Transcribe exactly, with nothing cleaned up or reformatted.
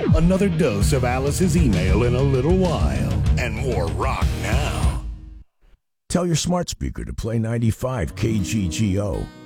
Another dose of Alice's email in a little while. And more rock now. Tell your smart speaker to play ninety-five K G G O.